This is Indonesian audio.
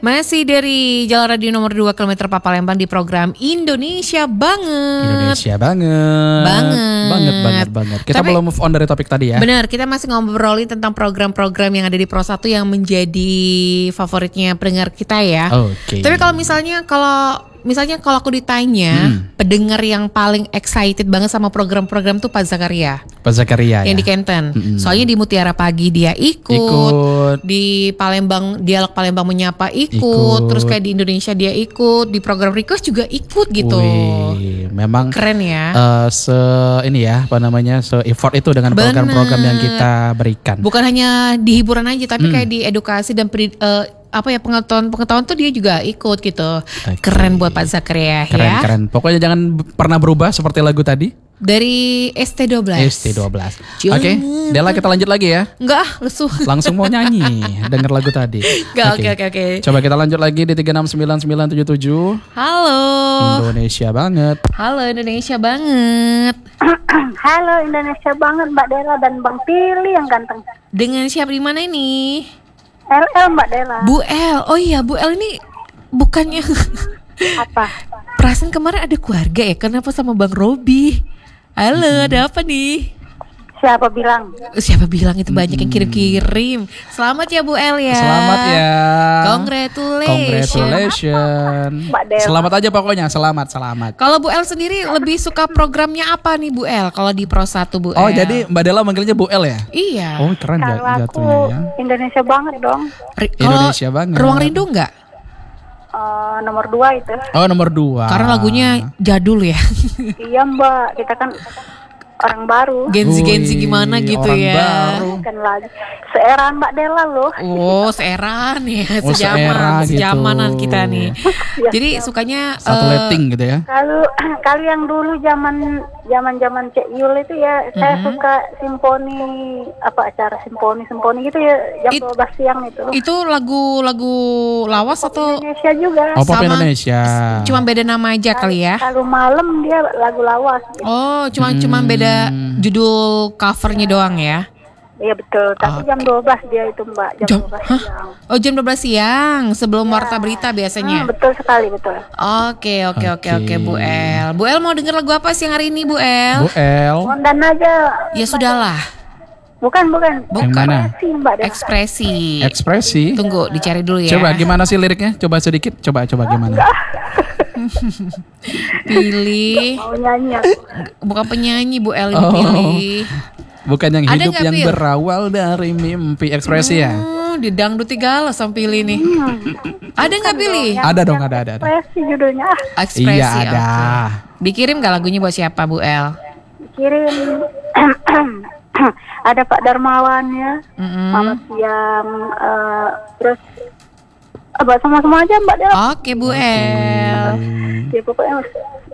Masih dari Jalan Radio nomor 2 km Palembang di program Indonesia Banget. Indonesia banget. Kita belum move on dari topik tadi ya. Benar, kita masih ngobrolin tentang program-program yang ada di Pro 1 yang menjadi favoritnya pendengar kita ya. Oke. Tapi kalau misalnya aku ditanya pendengar yang paling excited banget sama program-program tuh Pak Zakaria. Pak Zakaria yang ya. di Kenten. Soalnya di Mutiara Pagi dia ikut. Di Palembang, Dialog Palembang Menyapa ikut. Terus kayak di Indonesia dia ikut. Di program request juga ikut gitu. Wih, memang keren ya. Se-effort itu dengan program-program yang kita berikan. Bukan hanya di hiburan aja, tapi kayak di edukasi dan pengetahuan tuh dia juga ikut gitu. Okay. Keren buat Pak Zakaria ya. Keren. Pokoknya jangan pernah berubah seperti lagu tadi. Dari ST12. Oke, Dela kita lanjut lagi ya. Enggak, lesu. Langsung mau nyanyi denger lagu tadi. Oke. Coba kita lanjut lagi di 3699977. Halo. Indonesia banget. Halo Indonesia banget. Halo Indonesia banget Mbak Dela dan Bang Pili yang ganteng. Dengan siapa di mana ini? LL Mbak Dela. Bu El. Oh iya, Bu El ini bukannya Apa? perasaan kemarin ada keluarga ya? Kenapa sama Bang Robi? Halo, ada apa nih? Siapa bilang? Siapa bilang itu banyak yang kirim-kirim. Selamat ya Bu El ya. Selamat ya. Congratulations. Mbak Dela. Selamat aja pokoknya, selamat. Kalau Bu El sendiri lebih suka programnya apa nih Bu El? Kalau di Pro 1 Bu El. Oh, jadi Mbak Dela manggilnya Bu El ya? Iya. Oh, keren Kalau aku jatuhnya ya. Indonesia banget dong. Indonesia banget. Ruang Rindu enggak? Nomor 2 itu. Oh, nomor 2. Karena lagunya jadul ya. Iya Mbak, kita kan orang baru. Gen Z gimana gitu orang ya. baru. Kan lagi seeran Mbak Dela loh. Oh, seeran ya, Oh, seera gitu. sejamanan kita nih. Ya, Jadi sukanya Satu letting gitu ya. Kalau yang dulu zaman Cek Yul itu ya, saya suka simfoni, acara simfoni gitu ya, jam 12 siang itu. itu lagu lawas atau Indonesia juga. Oh, pop sama- Indonesia. cuma beda nama aja kali ya? Kalau malam dia lagu lawas. Oh, cuma beda judul covernya doang ya? Iya betul, tapi jam 12 dia itu Mbak, jam 12 siang. Oh, jam 12 siang sebelum warta berita biasanya. Betul sekali, betul. Oke, Bu El. Bu El mau denger lagu apa siang hari ini, Bu El? Bu El. Kondan aja. Ya sudahlah. Bukan. Yang mana? Ekspresi Mbak Dela. Ekspresi. Tunggu, dicari dulu ya. Coba gimana sih liriknya? Coba sedikit. Coba gimana? Pilih. Mau nyanyi aku. Bukan penyanyi Bu El ini Oh. pilih. Bukan yang Ada hidup nggak, yang Pil? berawal dari mimpi. Ekspresi ya? Di dangduti galas sama pilih nih. Ada nggak pilih? Ada dong, ada. Ekspresi judulnya. Ekspresi. Iya, ada. oke. Dikirim gak lagunya buat siapa Bu El? Kirim. Ada Pak Darmawan ya. Mama siang. Terus semua aja Mbak Dela. Oke Bu El. Ya pokoknya